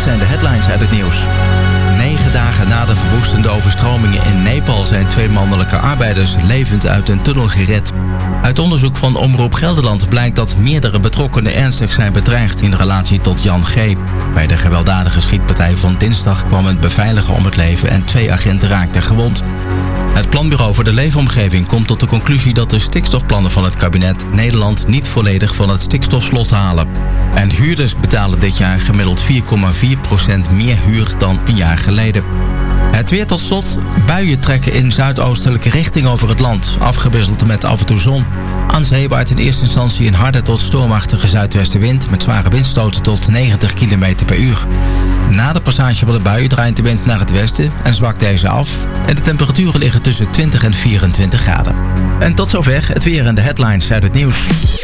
zijn de headlines uit het nieuws. 9 dagen na de verwoestende overstromingen in Nepal zijn 2 mannelijke arbeiders levend uit een tunnel gered. Uit onderzoek van Omroep Gelderland blijkt dat meerdere betrokkenen ernstig zijn bedreigd in relatie tot Jan G. Bij de gewelddadige schietpartij van dinsdag kwam een beveiliger om het leven en 2 agenten raakten gewond. Het Planbureau voor de Leefomgeving komt tot de conclusie dat de stikstofplannen van het kabinet Nederland niet volledig van het stikstofslot halen. En huurders betalen dit jaar gemiddeld 4,4% meer huur dan een jaar geleden. Het weer tot slot. Buien trekken in zuidoostelijke richting over het land, afgewisseld met af en toe zon. Aan zee waait in eerste instantie een harde tot stormachtige zuidwestenwind met zware windstoten tot 90 km per uur. Na de passage van de buien draait de wind naar het westen en zwakt deze af. En de temperaturen liggen tussen 20 en 24 graden. En tot zover het weer en de headlines uit het nieuws.